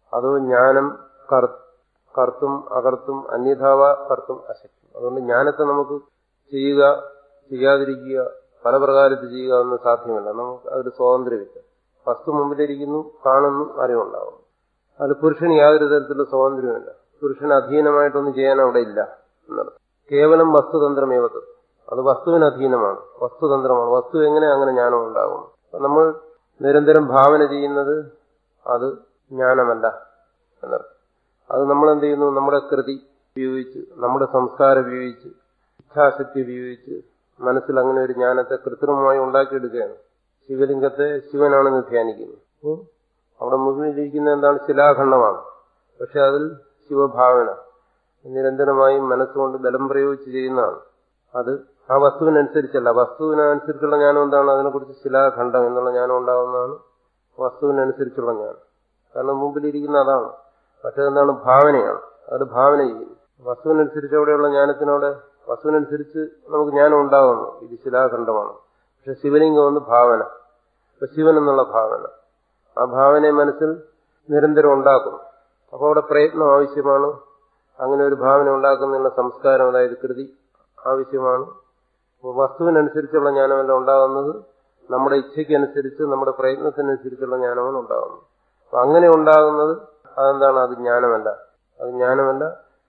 അതോ ജ്ഞാനം കർത്തും അകർത്തും അന്യഥാവ കർത്തും അശക്യം. അതുകൊണ്ട് ജ്ഞാനത്തെ നമുക്ക് ചെയ്യുക ചെയ്യാതിരിക്കുക പല പ്രകാരത്തിൽ ചെയ്യുക ഒന്നും സാധ്യമല്ല. നമുക്ക് അതൊരു സ്വാതന്ത്ര്യമില്ല. വസ്തു മുമ്പിലിരിക്കുന്നു, കാണുന്നു, അറിവുണ്ടാകുന്നു. അത് പുരുഷന് യാതൊരു തരത്തിലുള്ള സ്വാതന്ത്ര്യമില്ല. പുരുഷന് അധീനമായിട്ടൊന്നും ചെയ്യാൻ അവിടെ ഇല്ല എന്നത്. കേവലം വസ്തുതന്ത്രമേവത്. അത് വസ്തുവിന് അധീനമാണ്, വസ്തുതന്ത്രമാണ്. വസ്തു എങ്ങനെ അങ്ങനെ ജ്ഞാനം ഉണ്ടാകും. നമ്മൾ നിരന്തരം ഭാവന ചെയ്യുന്നത് അത് ജ്ഞാനമല്ല എന്നർത്ഥം. അത് നമ്മൾ എന്ത് ചെയ്യുന്നു? നമ്മുടെ കൃതി ഉപയോഗിച്ച്, നമ്മുടെ സംസ്കാരം ഉപയോഗിച്ച്, ഇച്ഛാശക്തി ഉപയോഗിച്ച് മനസ്സിൽ അങ്ങനെ ഒരു ജ്ഞാനത്തെ കൃത്രിമമായി ഉണ്ടാക്കിയെടുക്കുകയാണ്. ശിവലിംഗത്തെ ശിവനാണെന്ന് ധ്യാനിക്കുന്നു. അവിടെ മുന്നിലിരിക്കുന്ന എന്താണ്? ശിലാഖണ്ഡമാണ്. പക്ഷെ അതിൽ ശിവഭാവന നിരന്തരമായും മനസ്സുകൊണ്ട് ബലം പ്രയോഗിച്ച് ചെയ്യുന്നതാണ്. അത് ആ വസ്തുവിനനുസരിച്ചല്ല. വസ്തുവിനനുസരിച്ചുള്ള ജ്ഞാനം എന്താണ്? അതിനെക്കുറിച്ച് ശിലാഖണ്ഡം എന്നുള്ള ജ്ഞാനം ഉണ്ടാകുന്നതാണ് വസ്തുവിനനുസരിച്ചുള്ള ജ്ഞാനം. കാരണം മുമ്പിലിരിക്കുന്ന അതാണ്. മറ്റേതെന്താണ്? ഭാവനയാണ്. അത് ഭാവന ചെയ്യുന്നു. വസ്തുവിനനുസരിച്ച് അവിടെയുള്ള ജ്ഞാനത്തിനോടെ വസ്തുവിനനുസരിച്ച് നമുക്ക് ജ്ഞാനം ഉണ്ടാകുന്നു. ഇത് ശിലാഖണ്ഡമാണ്. പക്ഷെ ശിവലിംഗം ഒന്ന് ഭാവന. ഇപ്പൊ ശിവൻ എന്നുള്ള ഭാവന, ആ ഭാവനയെ മനസ്സിൽ നിരന്തരം ഉണ്ടാക്കുന്നു. അപ്പോൾ അവിടെ പ്രയത്നം ആവശ്യമാണ്. അങ്ങനെ ഒരു ഭാവന ഉണ്ടാക്കുന്നതിനുള്ള സംസ്കാരം, അതായത് കൃതി ആവശ്യമാണ്. വസ്തുവിനനുസരിച്ചുള്ള ജ്ഞാനമല്ല ഉണ്ടാകുന്നത്, നമ്മുടെ ഇച്ഛയ്ക്കനുസരിച്ച് നമ്മുടെ പ്രയത്നത്തിനനുസരിച്ചുള്ള ജ്ഞാനമാണ് ഉണ്ടാകുന്നത്. അപ്പൊ അങ്ങനെ ഉണ്ടാകുന്നത് അതെന്താണ്? അത് ജ്ഞാനമല്ല. അത് ജ്ഞാനമല്ല.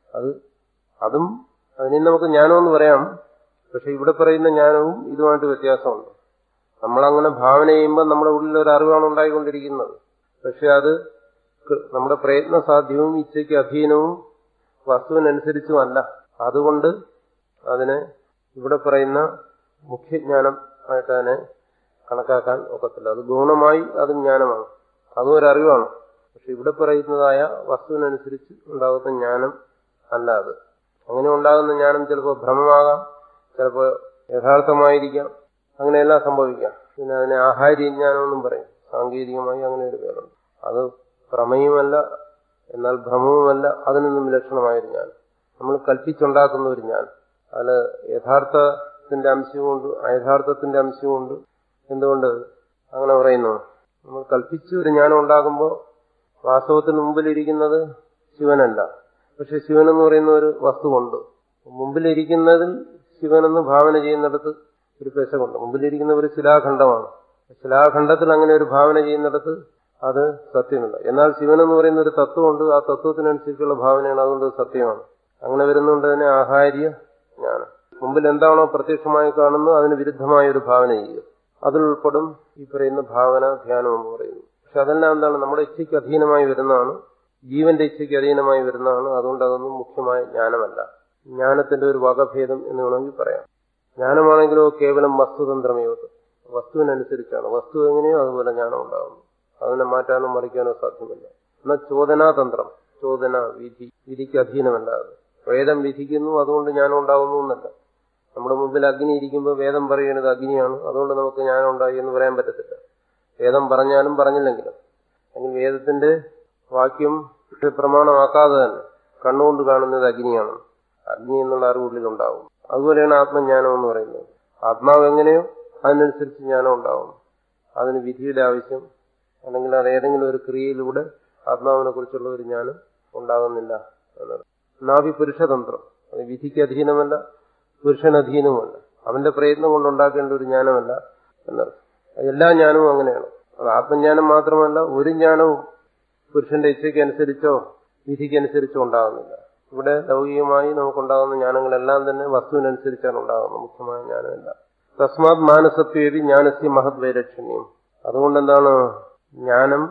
അതും അതിനെ നമുക്ക് ജ്ഞാനമെന്ന് പറയാം. പക്ഷെ ഇവിടെ പറയുന്ന ജ്ഞാനവും ഇതുമായിട്ട് വ്യത്യാസമുണ്ട്. നമ്മളങ്ങനെ ഭാവന ചെയ്യുമ്പോൾ നമ്മുടെ ഉള്ളിൽ ഒരു അറിവാണ് ഉണ്ടായിക്കൊണ്ടിരിക്കുന്നത്. പക്ഷെ അത് നമ്മുടെ പ്രയത്ന സാധ്യവും ഇച്ഛയ്ക്ക് അധീനവും വസ്തുവിനനുസരിച്ചുമല്ല. അതുകൊണ്ട് അതിനെ ഇവിടെ പറയുന്ന മുഖ്യജ്ഞാനം ആയിട്ട് അതിനെ കണക്കാക്കാൻ ഒക്കത്തില്ല. അത് ഗുണമായി അത് ജ്ഞാനമാണ്, അതും ഒരു അറിവാണ്. പക്ഷെ ഇവിടെ പറയുന്നതായ വസ്തുവിനനുസരിച്ച് ഉണ്ടാകുന്ന ജ്ഞാനം അല്ല അത്. അങ്ങനെ ഉണ്ടാകുന്ന ജ്ഞാനം ചിലപ്പോൾ ഭ്രമമാകാം, ചിലപ്പോൾ യഥാർത്ഥമായിരിക്കാം, അങ്ങനെയെല്ലാം സംഭവിക്കാം. പിന്നെ അതിനെ ആഹാര്യജ്ഞാനം എന്നും പറയും. സാങ്കേതികമായി അങ്ങനെ ഒരു പേരുണ്ട്. അത് പ്രമേയമല്ല, എന്നാൽ ഭ്രമവുമല്ല, അതിൽ നിന്നും വിലക്ഷണമായൊരു ജ്ഞാനം. നമ്മൾ കൽപ്പിച്ചുണ്ടാക്കുന്ന ഒരു ജ്ഞാനം. അതിൽ യഥാർത്ഥത്തിന്റെ അംശവുമുണ്ട്, അയഥാർത്ഥത്തിന്റെ അംശവുമുണ്ട്. എന്തുകൊണ്ട് അങ്ങനെ പറയുന്നു? നമ്മൾ കൽപ്പിച്ച് ഒരു ജ്ഞാനം ഉണ്ടാകുമ്പോൾ വാസ്തവത്തിന് മുമ്പിലിരിക്കുന്നത് ശിവനല്ല. പക്ഷെ ശിവനെന്ന് പറയുന്ന ഒരു വസ്തുവുണ്ട്. മുമ്പിലിരിക്കുന്നതിൽ ശിവനെന്ന് ഭാവന ചെയ്യുന്നിടത്ത് ഒരു പെശകുണ്ട്. മുമ്പിലിരിക്കുന്ന ഒരു ശിലാഖണ്ഡമാണ്. ശിലാഖണ്ഡത്തിൽ അങ്ങനെ ഒരു ഭാവന ചെയ്യുന്നിടത്ത് അത് സത്യമില്ല. എന്നാൽ ശിവനെന്ന് പറയുന്ന ഒരു തത്വമുണ്ട്. ആ തത്വത്തിനനുസരിച്ചുള്ള ഭാവനയാണ്, അതുകൊണ്ട് സത്യമാണ്. അങ്ങനെ വരുന്നതുകൊണ്ട് തന്നെ ആഹാര്യ ജ്ഞാനം. മുമ്പിൽ എന്താണോ പ്രത്യക്ഷമായി കാണുന്നത് അതിന് വിരുദ്ധമായ ഒരു ഭാവന ചെയ്യുക, അതിലുൾപ്പെടും ഈ പറയുന്ന ഭാവന ധ്യാനം എന്ന് പറയുന്നു. പക്ഷെ അതെല്ലാം എന്താണ്? നമ്മുടെ ഇച്ഛയ്ക്ക് അധീനമായി വരുന്നതാണ്, ജീവന്റെ ഇച്ഛയ്ക്ക് അധീനമായി വരുന്നതാണ്. അതുകൊണ്ട് അതൊന്നും മുഖ്യമായ ജ്ഞാനമല്ല. ജ്ഞാനത്തിന്റെ ഒരു വകഭേദം എന്ന് വേണമെങ്കിൽ പറയാം. ജ്ഞാനമാണെങ്കിലോ കേവലം വസ്തുതന്ത്രമേവത്. വസ്തുവിനനുസരിച്ചാണ്. വസ്തു എങ്ങനെയോ അതുപോലെ ജ്ഞാനം ഉണ്ടാകുന്നു. അതിനെ മാറ്റാനോ മറിക്കാനോ സാധ്യമല്ല. എന്നാൽ ചോദനാതന്ത്രം, ചോദന, വിധിക്ക് അധീനമല്ലാതെ. വേദം വിധിക്കുന്നു, അതുകൊണ്ട് ജ്ഞാനം ഉണ്ടാകുന്നു എന്നല്ല. നമ്മുടെ മുമ്പിൽ അഗ്നി ഇരിക്കുമ്പോൾ വേദം പറയുന്നത് അഗ്നിയാണ്, അതുകൊണ്ട് നമുക്ക് ജ്ഞാനം ഉണ്ടായി എന്ന് പറയാൻ പറ്റത്തില്ല. വേദം പറഞ്ഞാലും പറഞ്ഞില്ലെങ്കിലും. അല്ലെങ്കിൽ വേദത്തിന്റെ വാക്യം പ്രമാണമാക്കാതെ തന്നെ കണ്ണുകൊണ്ട് കാണുന്നത് അഗ്നിയാണ്, അഗ്നി എന്നുള്ള അറിവുള്ളിലുണ്ടാവും. അതുപോലെയാണ് ആത്മജ്ഞാനം എന്ന് പറയുന്നത്. ആത്മാവ് എങ്ങനെയോ അതിനനുസരിച്ച് ജ്ഞാനം ഉണ്ടാവും. അതിന് വിധിയുടെ ആവശ്യം, അല്ലെങ്കിൽ അത് ഏതെങ്കിലും ഒരു ക്രിയയിലൂടെ ആത്മാവിനെ കുറിച്ചുള്ള ഒരു ജ്ഞാനം ഉണ്ടാകുന്നില്ല എന്നത്. നാഭി പുരുഷതന്ത്രം, അത് വിധിക്ക് അധീനമല്ല, പുരുഷനധീനവുമല്ല, അവന്റെ പ്രയത്നം കൊണ്ടുണ്ടാക്കേണ്ട ഒരു ജ്ഞാനമല്ല എന്നർത്ഥം. എല്ലാ ജ്ഞാനവും അങ്ങനെയാണ്. അത് ആത്മജ്ഞാനം മാത്രമല്ല, ഒരു ജ്ഞാനവും പുരുഷന്റെ ഇച്ഛയ്ക്ക് അനുസരിച്ചോ വിധിക്കനുസരിച്ചോ ഉണ്ടാകുന്നില്ല. ഇവിടെ ലൗകികമായി നമുക്കുണ്ടാകുന്ന ജ്ഞാനങ്ങളെല്ലാം തന്നെ വസ്തുവിനനുസരിച്ചാണ് ഉണ്ടാകുന്നത്, മുഖ്യമായ ജ്ഞാനമല്ല. തസ്മാത് മാനസത്വേവി ജ്ഞാനസ്യ മഹത് വൈലക്ഷണ്യം. അതുകൊണ്ട് എന്താണ്? ജ്ഞാനം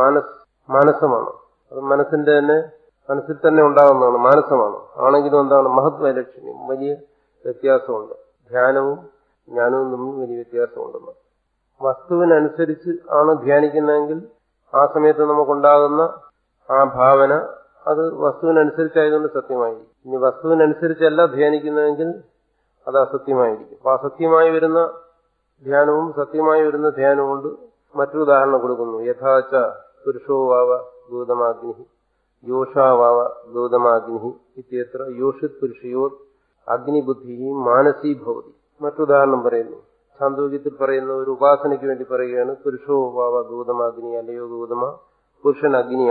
മാനസമാണ്. അത് മനസ്സിൽ തന്നെ ഉണ്ടാകുന്നതാണ്, മാനസമാണ്. ആണെങ്കിലും എന്താണ്? മഹത് വൈലക്ഷണ്യം, വലിയ വ്യത്യാസമുണ്ട്. ധ്യാനവും ജ്ഞാനവും തമ്മിൽ വലിയ വ്യത്യാസമുണ്ടെന്ന്. വസ്തുവിനനുസരിച്ച് ആണ് ധ്യാനിക്കുന്നതെങ്കിൽ ആ സമയത്ത് നമുക്കുണ്ടാകുന്ന ആ ഭാവന അത് വസ്തുവിനനുസരിച്ചായതുകൊണ്ട് സത്യമായിരിക്കും. ഇനി വസ്തുവിനനുസരിച്ചല്ല ധ്യാനിക്കുന്നതെങ്കിൽ അത് അസത്യമായിരിക്കും. അപ്പൊ അസത്യമായി വരുന്ന ധ്യാനവും സത്യമായി വരുന്ന ധ്യാനവും കൊണ്ട് മറ്റൊരു ഉദാഹരണം കൊടുക്കുന്നു. യഥാച പുരുഷോ വാവ ഗൗതമാഗ്നി യോഷാവാവ ഗൗതമാഗ്നി ഇത്യത്ര യോഷിത് പുരുഷയോ അഗ്നിബുദ്ധി മാനസീ ഭവതി. മറ്റുദാഹരണം പറയുന്നു. ഛാന്തോക്യത്തിൽ പറയുന്ന ഒരു ഉപാസനയ്ക്ക് വേണ്ടി പറയുകയാണ്. പുരുഷോ വാവ ഗൗതമാഗ്നി, അല്ലയോ ഗൗതമ, പുരുഷൻ അഗ്നിയാണ്.